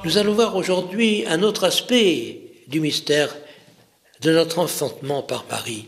Nous allons voir aujourd'hui un autre aspect du mystère de notre enfantement par Marie.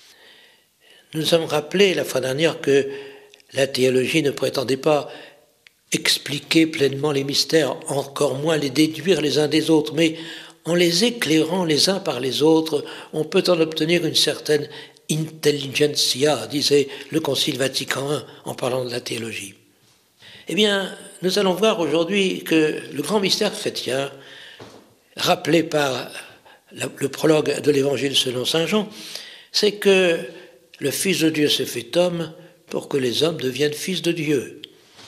Nous avons rappelé la fois dernière que la théologie ne prétendait pas expliquer pleinement les mystères, encore moins les déduire les uns des autres, mais en les éclairant les uns par les autres, on peut en obtenir une certaine intelligentsia, disait le Concile Vatican I en parlant de la théologie. Eh bien, nous allons voir aujourd'hui que le grand mystère chrétien, rappelé par le prologue de l'Évangile selon saint Jean, c'est que le Fils de Dieu s'est fait homme pour que les hommes deviennent fils de Dieu.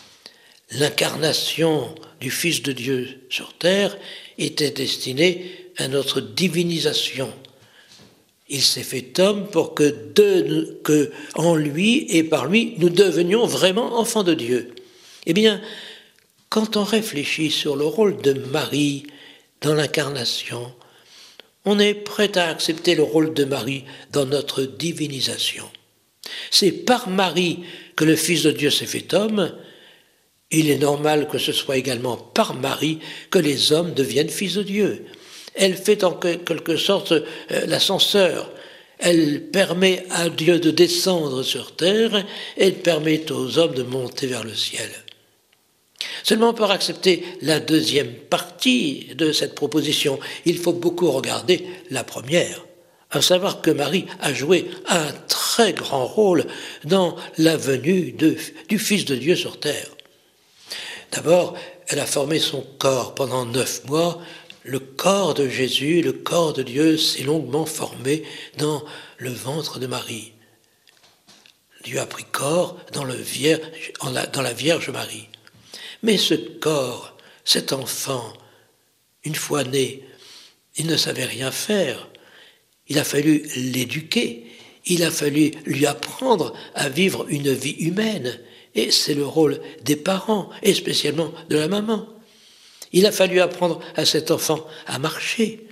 L'incarnation du Fils de Dieu sur terre était destinée à notre divinisation. Il s'est fait homme pour que en lui et par lui, nous devenions vraiment enfants de Dieu. Eh bien, quand on réfléchit sur le rôle de Marie dans l'incarnation, on est prêt à accepter le rôle de Marie dans notre divinisation. C'est par Marie que le Fils de Dieu s'est fait homme. Il est normal que ce soit également par Marie que les hommes deviennent fils de Dieu. Elle fait en quelque sorte l'ascenseur. Elle permet à Dieu de descendre sur terre, elle permet aux hommes de monter vers le ciel. Seulement pour accepter la deuxième partie de cette proposition, il faut beaucoup regarder la première, à savoir que Marie a joué un très grand rôle dans la venue du Fils de Dieu sur terre. D'abord, elle a formé son corps pendant 9 mois. Le corps de Jésus, le corps de Dieu s'est longuement formé dans le ventre de Marie. Dieu a pris corps dans la Vierge Marie. Mais ce corps, cet enfant, une fois né, il ne savait rien faire. Il a fallu l'éduquer. Il a fallu lui apprendre à vivre une vie humaine. Et c'est le rôle des parents, et spécialement de la maman. Il a fallu apprendre à cet enfant à marcher.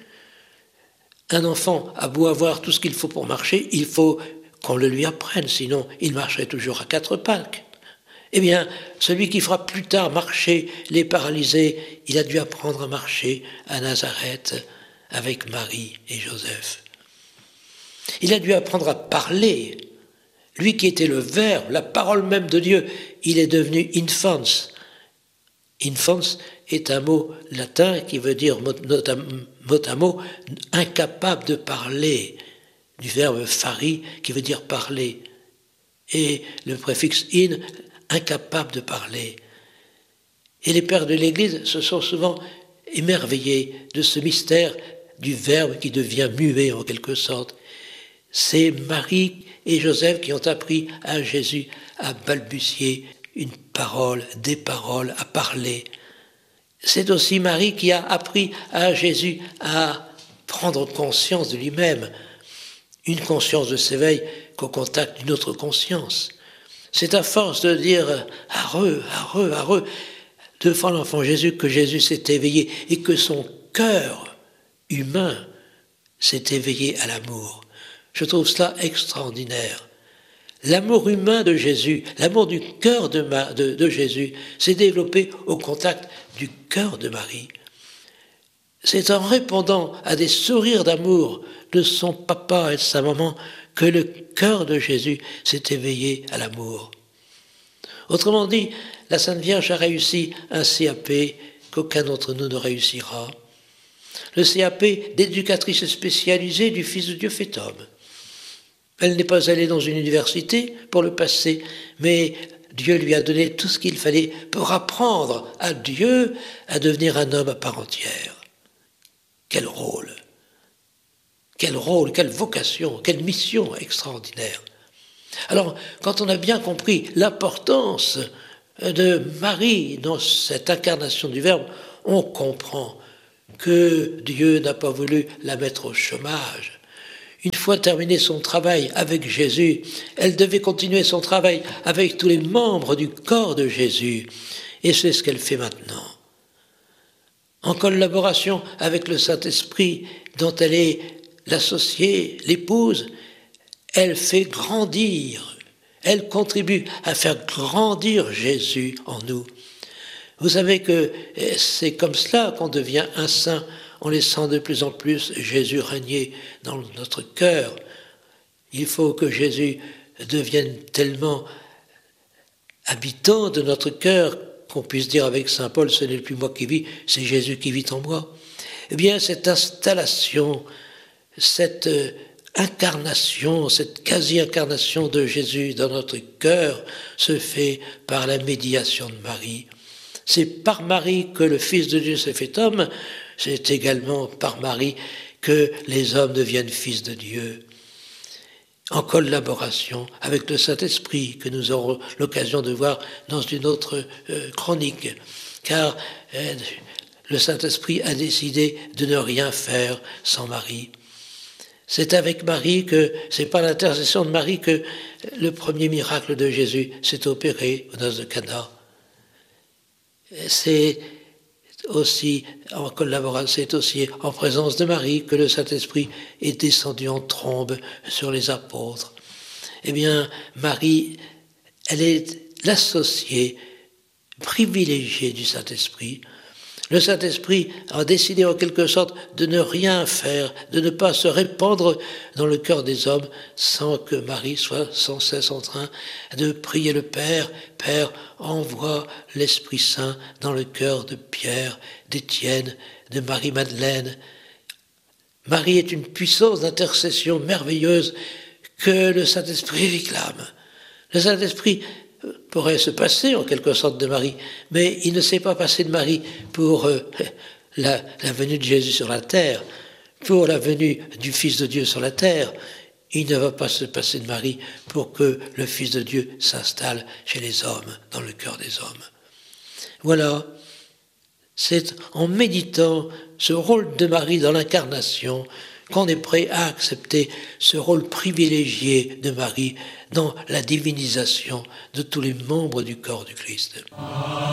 Un enfant a beau avoir tout ce qu'il faut pour marcher, il faut qu'on le lui apprenne, sinon il marcherait toujours à 4 pattes. Eh bien, celui qui fera plus tard marcher les paralysés, il a dû apprendre à marcher à Nazareth avec Marie et Joseph. Il a dû apprendre à parler. Lui qui était le Verbe, la parole même de Dieu, il est devenu infans. Infans est un mot latin qui veut dire mot à mot incapable de parler, du verbe fari qui veut dire parler. Et le préfixe in, incapable de parler. Et les pères de l'Église se sont souvent émerveillés de ce mystère du Verbe qui devient muet en quelque sorte. C'est Marie et Joseph qui ont appris à Jésus à balbutier une parole, des paroles, à parler. C'est aussi Marie qui a appris à Jésus à prendre conscience de lui-même, une conscience de s'éveil qu'au contact d'une autre conscience. C'est à force de dire « arreux, arreux, arreux » devant l'enfant Jésus que Jésus s'est éveillé et que son cœur humain s'est éveillé à l'amour. Je trouve cela extraordinaire. L'amour humain de Jésus, l'amour du cœur de Jésus s'est développé au contact du cœur de Marie. C'est en répondant à des sourires d'amour de son papa et de sa maman que le cœur de Jésus s'est éveillé à l'amour. Autrement dit, la Sainte Vierge a réussi un CAP qu'aucun d'entre nous ne réussira. Le CAP d'éducatrice spécialisée du Fils de Dieu fait homme. Elle n'est pas allée dans une université pour le passer, mais Dieu lui a donné tout ce qu'il fallait pour apprendre à Dieu à devenir un homme à part entière. Quel rôle, quelle vocation, quelle mission extraordinaire. Alors, quand on a bien compris l'importance de Marie dans cette incarnation du Verbe, on comprend que Dieu n'a pas voulu la mettre au chômage. Une fois terminé son travail avec Jésus, elle devait continuer son travail avec tous les membres du corps de Jésus. Et c'est ce qu'elle fait maintenant. En collaboration avec le Saint-Esprit, dont elle est l'associée, l'épouse, elle fait grandir, elle contribue à faire grandir Jésus en nous. Vous savez que c'est comme cela qu'on devient un saint, en laissant de plus en plus Jésus régner dans notre cœur. Il faut que Jésus devienne tellement habitant de notre cœur qu'on puisse dire avec saint Paul, ce n'est plus moi qui vis, c'est Jésus qui vit en moi. Eh bien, cette installation, cette incarnation, cette quasi-incarnation de Jésus dans notre cœur se fait par la médiation de Marie. C'est par Marie que le Fils de Dieu s'est fait homme, c'est également par Marie que les hommes deviennent fils de Dieu, en collaboration avec le Saint-Esprit, que nous aurons l'occasion de voir dans une autre chronique, car le Saint-Esprit a décidé de ne rien faire sans Marie. C'est avec Marie que, c'est par l'intercession de Marie que le premier miracle de Jésus s'est opéré aux noces de Cana. C'est aussi en collaboration, c'est aussi en présence de Marie que le Saint-Esprit est descendu en trombe sur les apôtres. Eh bien, Marie, elle est l'associée privilégiée du Saint-Esprit. Le Saint-Esprit a décidé en quelque sorte de ne rien faire, de ne pas se répandre dans le cœur des hommes sans que Marie soit sans cesse en train de prier le Père. Père, envoie l'Esprit Saint dans le cœur de Pierre, d'Étienne, de Marie-Madeleine. Marie est une puissance d'intercession merveilleuse que le Saint-Esprit réclame. Le Saint-Esprit pourrait se passer en quelque sorte de Marie, mais il ne s'est pas passé de Marie pour la venue de Jésus sur la terre, pour la venue du Fils de Dieu sur la terre. Il ne va pas se passer de Marie pour que le Fils de Dieu s'installe chez les hommes, dans le cœur des hommes. Voilà, c'est en méditant ce rôle de Marie dans l'incarnation qu'on est prêt à accepter ce rôle privilégié de Marie dans la divinisation de tous les membres du corps du Christ.